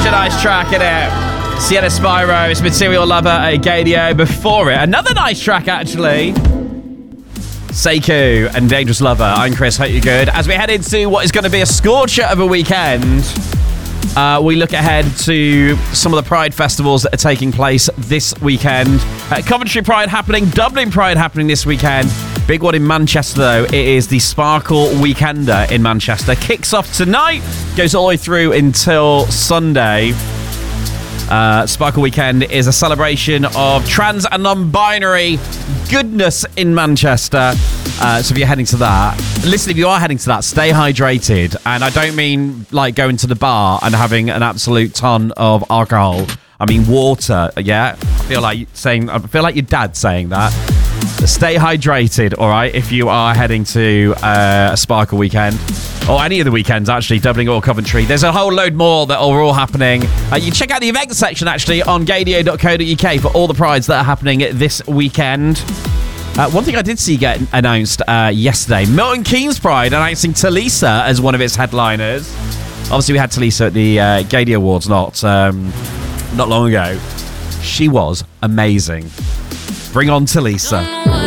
Such a nice track, isn't it? Sienna Spyro's Material Lover at Gadio. Before it, another nice track, actually. Sekou and Dangerous Lover. I'm Chris, hope you're good. As we head into what is going to be a scorcher of a weekend, we look ahead to some of the Pride festivals that are taking place this weekend. Coventry Pride happening, Dublin Pride happening this weekend. Big one in Manchester, though. It is the Sparkle Weekender in Manchester. Kicks off tonight, goes all the way through until Sunday. Sparkle Weekend is a celebration of trans and non-binary goodness in Manchester. So if you're heading to that, listen, if you are heading to that, stay hydrated. And I don't mean like going to the bar and having an absolute ton of alcohol. I mean water, yeah? I feel like your dad saying that. Stay hydrated, all right, if you are heading to a Sparkle Weekend. Or any of the weekends, actually, Dublin or Coventry. There's a whole load more that are all happening. You check out the events section, actually, on gadio.co.uk for all the prides that are happening this weekend. One thing I did see get announced yesterday, Milton Keynes Pride announcing Talisa as one of its headliners. Obviously, we had Talisa at the Gadio Awards not long ago. She was amazing. Bring on Talisa.